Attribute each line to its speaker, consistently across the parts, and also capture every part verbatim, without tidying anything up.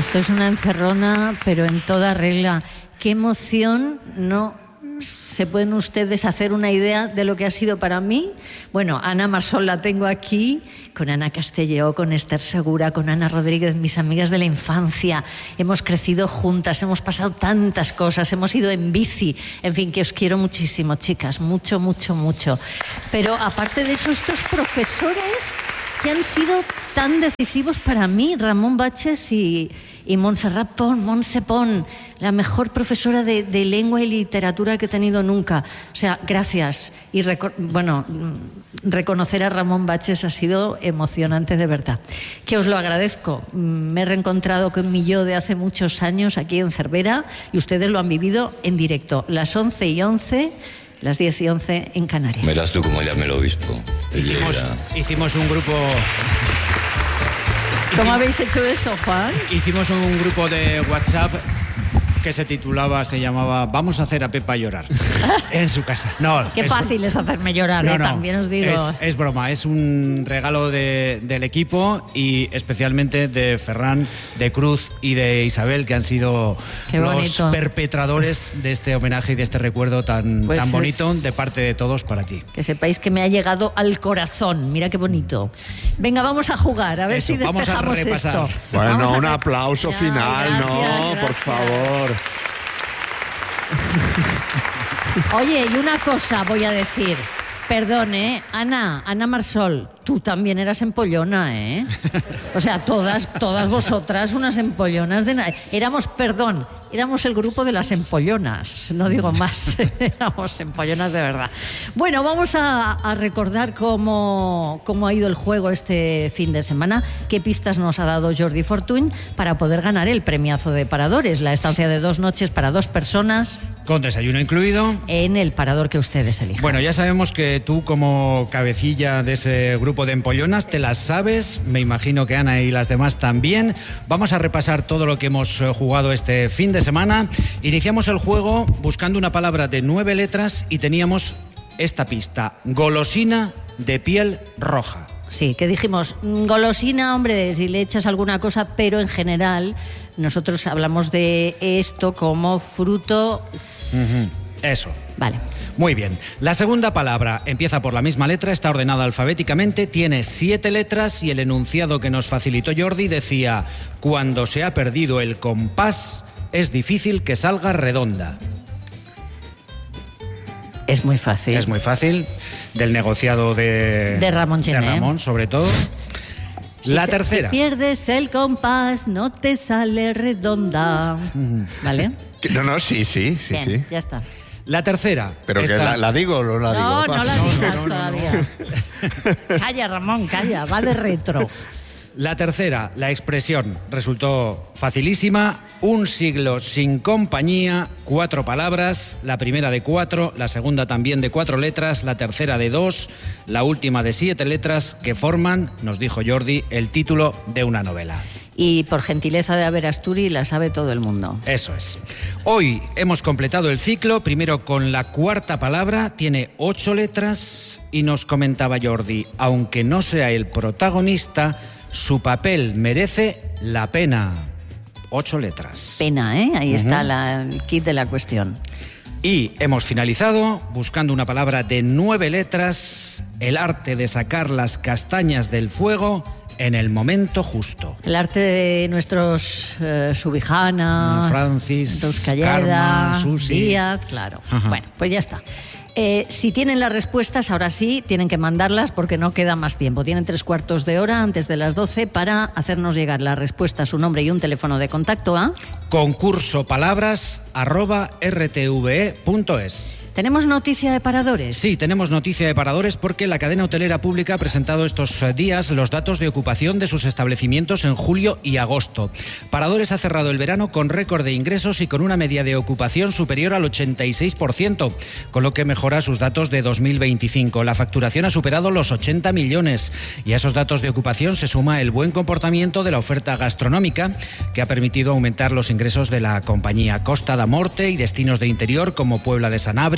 Speaker 1: Esto es una encerrona, pero en toda regla. Qué emoción, no se pueden ustedes hacer una idea de lo que ha sido para mí. Bueno, Ana Marsol la tengo aquí, con Ana Castelló, con Esther Segura, con Ana Rodríguez, mis amigas de la infancia. Hemos crecido juntas, hemos pasado tantas cosas, hemos ido en bici. En fin, que os quiero muchísimo, chicas, mucho, mucho, mucho. Pero aparte de eso, estos profesores que han sido tan decisivos para mí, Ramón Baches y... y Montserrat Pont, Montse Pont, la mejor profesora de, de lengua y literatura que he tenido nunca. O sea, gracias. Y reco- bueno, reconocer a Ramón Baches ha sido emocionante de verdad. Que os lo agradezco. Me he reencontrado con mi yo de hace muchos años aquí en Cervera y ustedes lo han vivido en directo. Las once y once, las diez y once en Canarias.
Speaker 2: Verás tú cómo llame el obispo.
Speaker 3: Hicimos, hicimos un grupo...
Speaker 1: ¿Cómo habéis hecho eso, Juan?
Speaker 3: Hicimos un grupo de WhatsApp que se titulaba, se llamaba Vamos a hacer a Pepa llorar en su casa. No,
Speaker 1: Qué
Speaker 3: es,
Speaker 1: fácil es hacerme llorar,
Speaker 3: no,
Speaker 1: ¿eh?
Speaker 3: no,
Speaker 1: También os digo.
Speaker 3: Es, es broma, es un regalo de, del equipo y especialmente de Ferran, de Cruz y de Isabel, que han sido
Speaker 1: Qué
Speaker 3: los
Speaker 1: bonito.
Speaker 3: perpetradores de este homenaje y de este recuerdo tan,
Speaker 1: Pues
Speaker 3: tan bonito
Speaker 1: es...
Speaker 3: de parte de todos para ti.
Speaker 1: Que sepáis que me ha llegado al corazón. Mira qué bonito. Venga, vamos a jugar, a ver
Speaker 3: Eso,
Speaker 1: si
Speaker 3: vamos a
Speaker 1: despejamos
Speaker 3: repasar.
Speaker 1: esto.
Speaker 4: Bueno,
Speaker 1: Vamos a
Speaker 4: un
Speaker 1: re-
Speaker 4: aplauso
Speaker 1: Ya,
Speaker 4: final,
Speaker 1: gracias,
Speaker 4: ¿no?
Speaker 1: gracias.
Speaker 4: Por favor.
Speaker 1: Oye, y una cosa voy a decir. Perdón, ¿eh? Ana, Ana Marsol, tú también eras empollona, ¿eh? O sea, todas, todas vosotras unas empollonas de nada. Éramos, perdón, éramos el grupo de las empollonas, no digo más. Éramos empollonas de verdad. Bueno, vamos a, a recordar cómo, cómo ha ido el juego este fin de semana, qué pistas nos ha dado Jordi Fortuny para poder ganar el premiazo de Paradores, la estancia de dos noches para dos personas
Speaker 3: Con desayuno incluido.
Speaker 1: en el parador que ustedes elijan.
Speaker 3: Bueno, ya sabemos que tú como cabecilla de ese grupo de empollonas te las sabes, me imagino que Ana y las demás también. Vamos a repasar todo lo que hemos eh, jugado este fin de semana. Iniciamos el juego buscando una palabra de nueve letras y teníamos esta pista: golosina de piel roja.
Speaker 1: Sí, que dijimos, golosina, hombre, si le echas alguna cosa, pero en general nosotros hablamos de esto como fruto...
Speaker 3: Uh-huh. Eso.
Speaker 1: Vale.
Speaker 3: Muy bien. La segunda palabra empieza por la misma letra, está ordenada alfabéticamente, tiene siete letras y el enunciado que nos facilitó Jordi decía: cuando se ha perdido el compás, es difícil que salga redonda.
Speaker 1: Es muy fácil.
Speaker 3: Es muy fácil. Del negociado de,
Speaker 1: De Ramón Gené.
Speaker 3: de Ramón, sobre todo.
Speaker 1: Si
Speaker 3: La
Speaker 1: se-
Speaker 3: tercera.
Speaker 1: Si pierdes el compás, no te sale redonda. ¿Vale?
Speaker 4: Que- No, no, sí, sí, sí,
Speaker 1: Bien,
Speaker 4: sí.
Speaker 1: ya está.
Speaker 3: La tercera.
Speaker 4: Pero que
Speaker 3: Esta-
Speaker 4: la, la digo o no la digo.
Speaker 1: No, no la digas
Speaker 3: no, no, no.
Speaker 1: todavía. Calla, Ramón, calla, va de retro.
Speaker 3: La tercera, la expresión, resultó facilísima. Un siglo sin compañía, cuatro palabras, la primera de cuatro, la segunda también de cuatro letras, la tercera de dos, la última de siete letras, que forman, nos dijo Jordi, el título de una novela.
Speaker 1: Y por gentileza de haber Asturi, la sabe todo el mundo.
Speaker 3: Eso es. Hoy hemos completado el ciclo, primero con la cuarta palabra, tiene ocho letras y nos comentaba Jordi, aunque no sea el protagonista, su papel merece la pena. Ocho letras.
Speaker 1: Pena, ¿eh? Ahí
Speaker 3: Ujú.
Speaker 1: está la, el kit de la cuestión.
Speaker 3: Y hemos finalizado buscando una palabra de nueve letras, el arte de sacar las castañas del fuego en el momento justo.
Speaker 1: El arte de nuestros eh, Subijana,
Speaker 3: Francis,
Speaker 1: Euskalleda,
Speaker 3: Karma, Susi.
Speaker 1: Díaz, claro.
Speaker 3: Ajá.
Speaker 1: Bueno, pues ya está. Eh, si tienen las respuestas, ahora sí, tienen que mandarlas porque no queda más tiempo. Tienen tres cuartos de hora antes de las doce para hacernos llegar la respuesta, su nombre y un teléfono de contacto a...
Speaker 3: Concurso palabras arroba rtve punto es.
Speaker 1: ¿Tenemos noticia de Paradores?
Speaker 3: Sí, tenemos noticia de Paradores porque la cadena hotelera pública ha presentado estos días los datos de ocupación de sus establecimientos en julio y agosto. Paradores ha cerrado el verano con récord de ingresos y con una media de ocupación superior al ochenta y seis por ciento, con lo que mejora sus datos de dos mil veinticinco. La facturación ha superado los ochenta millones y a esos datos de ocupación se suma el buen comportamiento de la oferta gastronómica, que ha permitido aumentar los ingresos de la compañía. Costa da Morte y destinos de interior como Puebla de Sanabria,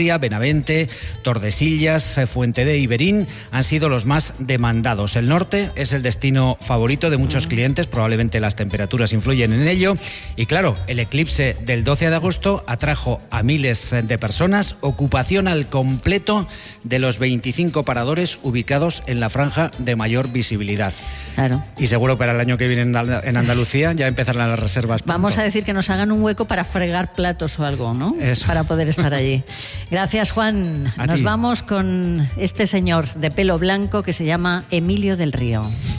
Speaker 3: Vitoria, Benavente, Tordesillas, Fuente de Iberín han sido los más demandados. El norte es el destino favorito de muchos clientes, probablemente las temperaturas influyen en ello. Y claro, el eclipse del doce de agosto atrajo a miles de personas, ocupación al completo de los veinticinco paradores ubicados en la franja de mayor visibilidad.
Speaker 1: Claro.
Speaker 3: Y seguro para el año que viene en Andalucía ya empezarán las reservas.
Speaker 1: Vamos
Speaker 3: pronto.
Speaker 1: a decir que nos hagan un hueco para fregar platos o algo, ¿no?
Speaker 3: Eso.
Speaker 1: Para poder estar allí. Gracias, Juan.
Speaker 3: A
Speaker 1: Nos
Speaker 3: ti.
Speaker 1: vamos con este señor de pelo blanco que se llama Emilio del Río.